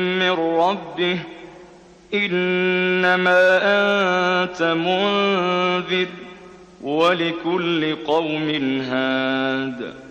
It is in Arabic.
من ربه إنما أنت منذر ولكل قوم هاد